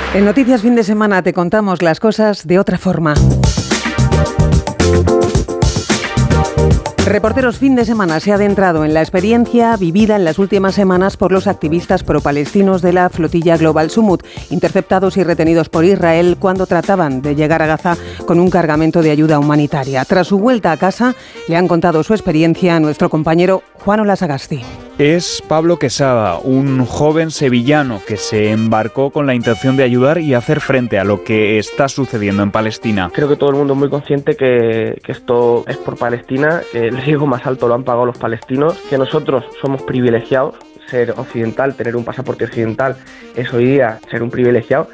En Noticias Fin de Semana te contamos las cosas de otra forma. Reporteros Fin de Semana se ha adentrado en la experiencia vivida en las últimas semanas por los activistas pro-palestinos de la flotilla Global Sumud, interceptados y retenidos por Israel cuando trataban de llegar a Gaza con un cargamento de ayuda humanitaria. Tras su vuelta a casa, le han contado su experiencia a nuestro compañero Juan Olasagasti. Es Pablo Quesada, un joven sevillano que se embarcó con la intención de ayudar y hacer frente a lo que está sucediendo en Palestina. Creo que todo el mundo es muy consciente que esto es por Palestina, que el riesgo más alto lo han pagado los palestinos, que nosotros somos privilegiados. Ser occidental, tener un pasaporte occidental, es hoy día ser un privilegiado,